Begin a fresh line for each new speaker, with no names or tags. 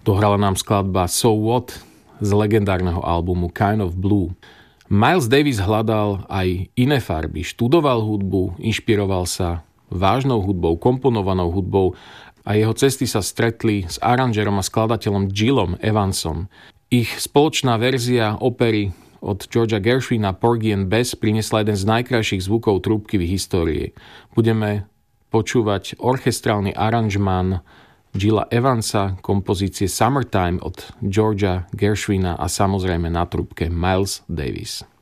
Dohrala nám skladba So What z legendárneho albumu Kind of Blue. Miles Davis hľadal aj iné farby, študoval hudbu, inšpiroval sa vážnou hudbou, komponovanou hudbou a jeho cesty sa stretli s aranžerom a skladateľom Gillom Evansom. Ich spoločná verzia opery od Georgia Gershwina Porgy and Bess priniesla jeden z najkrajších zvukov trúbky v histórii. Budeme počúvať orchestrálny aranžmán Gilla Evansa, kompozície Summertime od Georgia Gershwina a samozrejme na trúbke Miles Davis.